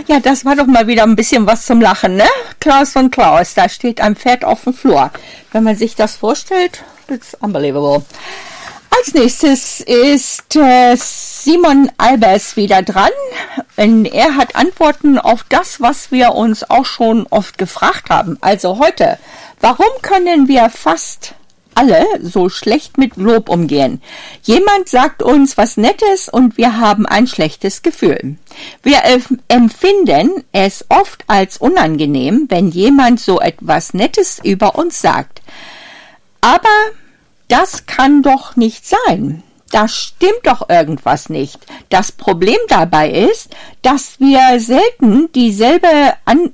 Ja, das war doch mal wieder ein bisschen was zum Lachen, ne? Klaus von Klaus, da steht ein Pferd auf dem Flur. Wenn man sich das vorstellt, it's unbelievable. Als nächstes ist Simon Albers wieder dran. Er hat Antworten auf das, was wir uns auch schon oft gefragt haben. Also heute, warum können wir fast alle so schlecht mit Lob umgehen? Jemand sagt uns was Nettes und wir haben ein schlechtes Gefühl. Wir empfinden es oft als unangenehm, wenn jemand so etwas Nettes über uns sagt. Aber das kann doch nicht sein. Da stimmt doch irgendwas nicht. Das Problem dabei ist, dass wir selten dieselbe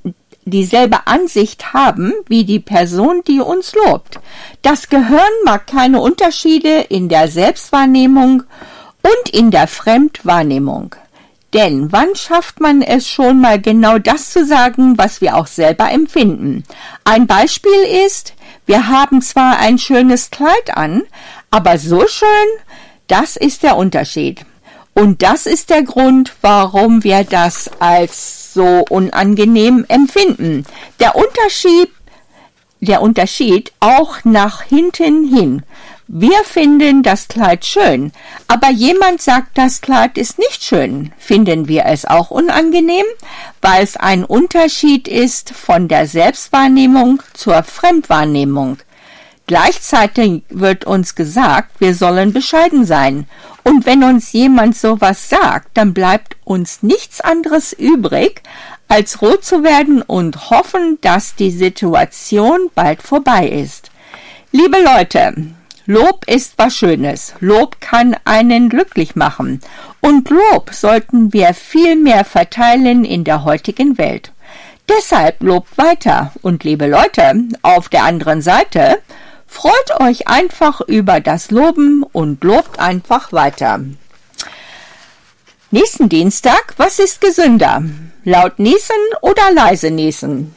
Ansicht haben wie die Person, die uns lobt. Das Gehirn mag keine Unterschiede in der Selbstwahrnehmung und in der Fremdwahrnehmung. Denn wann schafft man es schon mal genau das zu sagen, was wir auch selber empfinden? Ein Beispiel ist, wir haben zwar ein schönes Kleid an, aber so schön, das ist der Unterschied. Und das ist der Grund, warum wir das als so unangenehm empfinden. Der Unterschied auch nach hinten hin. Wir finden das Kleid schön, aber jemand sagt, das Kleid ist nicht schön. Finden wir es auch unangenehm, weil es ein Unterschied ist von der Selbstwahrnehmung zur Fremdwahrnehmung. Gleichzeitig wird uns gesagt, wir sollen bescheiden sein. Und wenn uns jemand sowas sagt, dann bleibt uns nichts anderes übrig, als rot zu werden und hoffen, dass die Situation bald vorbei ist. Liebe Leute, Lob ist was Schönes. Lob kann einen glücklich machen. Und Lob sollten wir viel mehr verteilen in der heutigen Welt. Deshalb lobt weiter. Und liebe Leute, auf der anderen Seite, freut euch einfach über das Loben und lobt einfach weiter. Nächsten Dienstag, was ist gesünder? Laut niesen oder leise niesen?